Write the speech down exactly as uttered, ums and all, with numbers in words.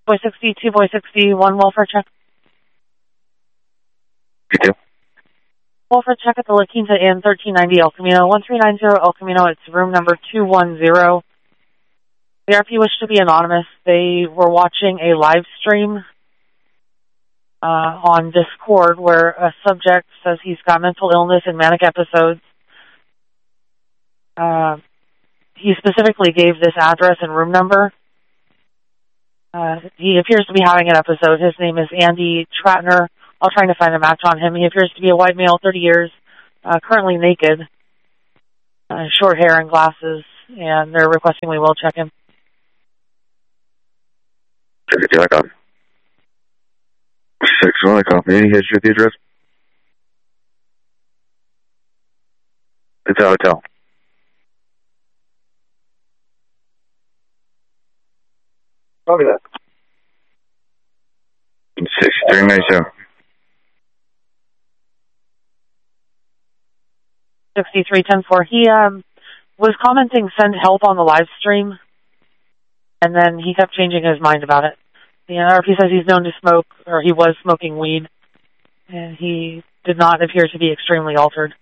Boy sixty-two, Boy sixty-one, welfare check. You do? Welfare check at the La Quinta Inn, thirteen ninety El Camino, one three nine zero El Camino. It's room number two one zero. The R P wished to be anonymous. They were watching a live stream uh, on Discord where a subject says he's got mental illness and manic episodes. Uh, he specifically gave this address and room number. Uh, he appears to be having an episode. His name is Andy Tratner. I'm trying to find a match on him. He appears to be a white male, thirty years, uh, currently naked, uh, short hair and glasses, and they're requesting we will check him. fifty, I copy. six one, I copy. Any history of the address? It's a hotel. Copy that. sixty-three ninety-seven. sixty-three ten four. He um, was commenting send help on the live stream, and then he kept changing his mind about it. The N R P says he's known to smoke, or he was smoking weed, and he did not appear to be extremely altered.